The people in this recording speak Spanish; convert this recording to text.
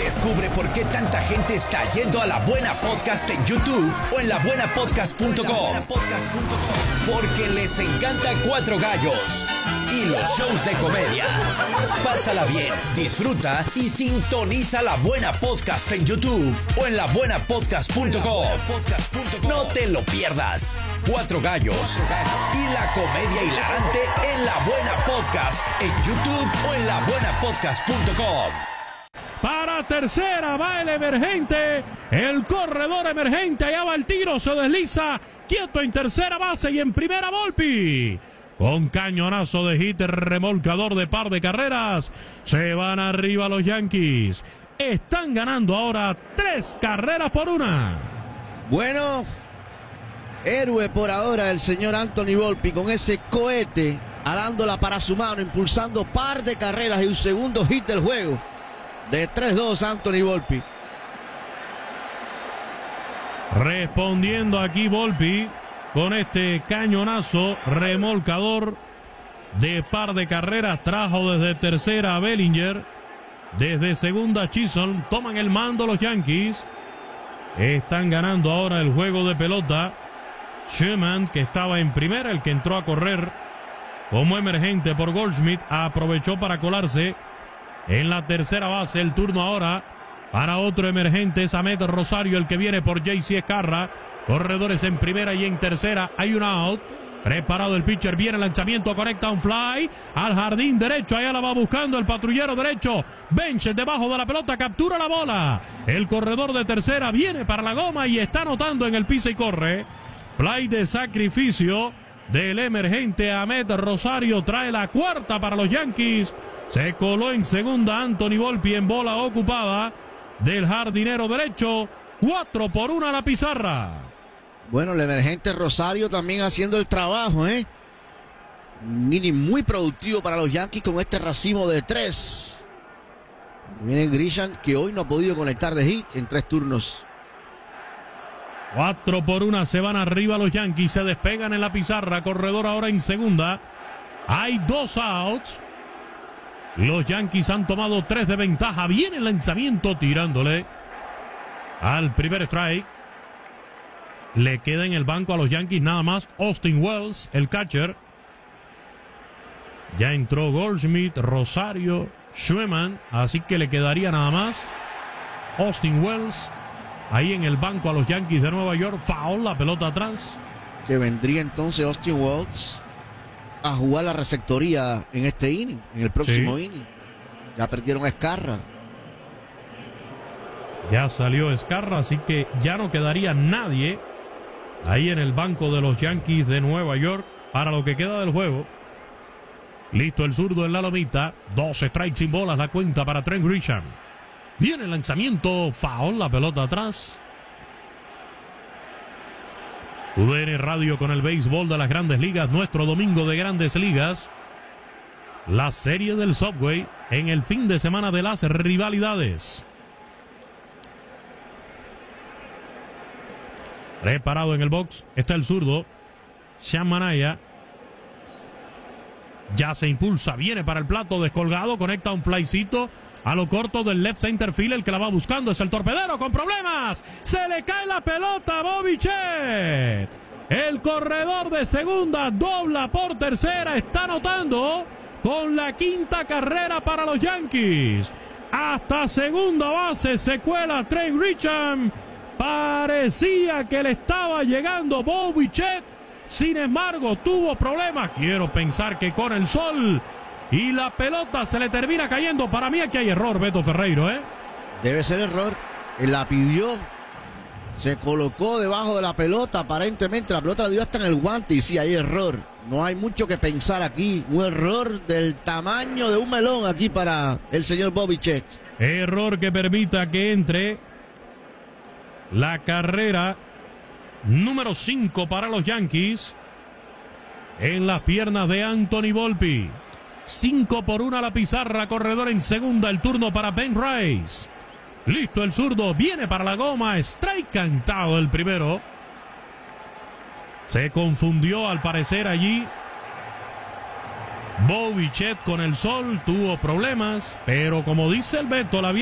Descubre por qué tanta gente está yendo a La Buena Podcast en YouTube o en labuenapodcast.com. Porque les encanta Cuatro Gallos y los shows de comedia. Pásala bien, disfruta y sintoniza La Buena Podcast en YouTube o en labuenapodcast.com. No te lo pierdas. Cuatro Gallos y la comedia hilarante en La Buena Podcast en YouTube o en labuenapodcast.com. Para tercera va el emergente, el corredor emergente, allá va el tiro, se desliza, quieto en tercera base y en primera Volpi. Con cañonazo de hit, remolcador de par de carreras, se van arriba los Yankees. Están ganando ahora 3 carreras por 1. Bueno, héroe por ahora el señor Anthony Volpi con ese cohete, alándola para su mano, impulsando par de carreras y un segundo hit del juego. De 3-2 Anthony Volpi. Respondiendo aquí Volpi con este cañonazo remolcador de par de carreras. Trajo desde tercera a Bellinger, desde segunda Chisholm. Toman el mando los Yankees. Están ganando ahora el juego de pelota. Schumann, que estaba en primera, el que entró a correr como emergente por Goldschmidt, aprovechó para colarse en la tercera base. El turno ahora para otro emergente, es Amed Rosario, el que viene por JC Escarra. Corredores en primera y en tercera. Hay un out. Preparado el pitcher, viene el lanzamiento, conecta un fly al jardín derecho. Allá la va buscando el patrullero derecho. Bench debajo de la pelota, captura la bola. El corredor de tercera viene para la goma y está anotando en el piso y corre. Play de sacrificio del emergente Amed Rosario. Trae la cuarta para los Yankees. Se coló en segunda Anthony Volpi en bola ocupada del jardinero derecho. 4-1 a la pizarra. Bueno, el emergente Rosario también haciendo el trabajo, ¿eh? Un inning muy productivo para los Yankees con este racimo de 3. Viene Grisham, que hoy no ha podido conectar de hit en 3 turnos. 4-1, se van arriba los Yankees, se despegan en la pizarra. Corredor ahora en segunda. Hay 2 outs. Los Yankees han tomado 3 de ventaja. Viene el lanzamiento tirándole al primer strike. Le queda en el banco a los Yankees nada más Austin Wells, el catcher. Ya entró Goldschmidt, Rosario, Schumann, así que le quedaría nada más Austin Wells ahí en el banco a los Yankees de Nueva York. Foul, la pelota atrás. Que vendría entonces Austin Wells a jugar la receptoría en este inning, en el próximo inning. Ya perdieron a Escarra. Ya salió Escarra, así que ya no quedaría nadie ahí en el banco de los Yankees de Nueva York para lo que queda del juego. Listo el zurdo en la lomita. 2 strikes sin bolas, la cuenta para Trent Grisham. Viene el lanzamiento, foul, la pelota atrás. UDN Radio con el béisbol de las Grandes Ligas, nuestro domingo de Grandes Ligas. La serie del Subway en el fin de semana de las rivalidades. Preparado en el box está el zurdo Sean Manaea. Ya se impulsa, viene para el plato descolgado, conecta un flycito a lo corto del left center field. El que la va buscando es el torpedero con problemas. Se le cae la pelota a Bo Bichette. El corredor de segunda dobla por tercera. Está anotando con la 5ª carrera para los Yankees. Hasta segunda base se cuela Trent Grisham. Parecía que le estaba llegando Bo Bichette. Sin embargo, tuvo problemas. Quiero pensar que con el sol y la pelota se le termina cayendo. Para mí aquí hay error, Beto Ferreiro, ¿eh? Debe ser error. Él la pidió. Se colocó debajo de la pelota. Aparentemente la pelota le dio hasta en el guante. Y sí, hay error. No hay mucho que pensar aquí. Un error del tamaño de un melón aquí para el señor Bo Bichette. Error que permita que entre la carrera número 5 para los Yankees en las piernas de Anthony Volpi. 5-1 a la pizarra. Corredor en segunda. El turno para Ben Rice. Listo el zurdo. Viene para la goma. Strike cantado el primero. Se confundió al parecer allí Bo Bichette con el sol. Tuvo problemas. Pero como dice el Beto, la